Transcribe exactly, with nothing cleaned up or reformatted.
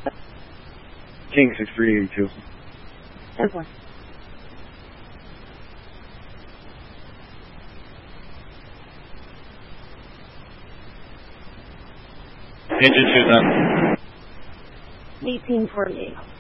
King six three eighty-two. ten four. Engine two ten. eighteen forty-eight.